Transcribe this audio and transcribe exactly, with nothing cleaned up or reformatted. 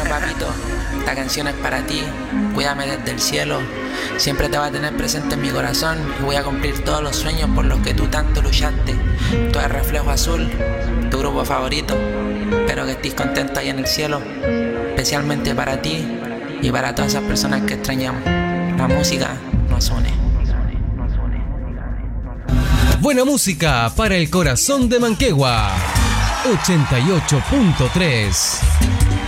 papito, esta canción es para ti. Cuídame desde el cielo. Siempre te va a tener presente en mi corazón y voy a cumplir todos los sueños por los que tú tanto luchaste. Tú eres Reflejo Azul, tu grupo favorito. Espero que estés contento ahí en el cielo, especialmente para ti y para todas esas personas que extrañamos. La música nos une. Buena música para el corazón de Manquehue. ochenta y ocho punto tres